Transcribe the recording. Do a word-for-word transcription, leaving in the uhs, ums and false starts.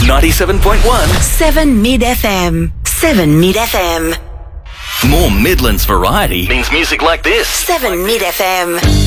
ninety-seven point one. seven Mid F M. seven Mid F M. More Midlands variety means music like this. seven Mid F M.